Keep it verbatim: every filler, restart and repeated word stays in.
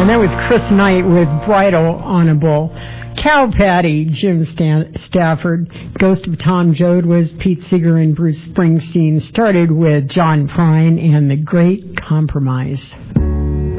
And that was Chris Knight with Bridle on a Bull. Cow Patty, Jim Stan- Stafford. Ghost of Tom Joad was Pete Seeger and Bruce Springsteen. Started with John Prine and The Great Compromise.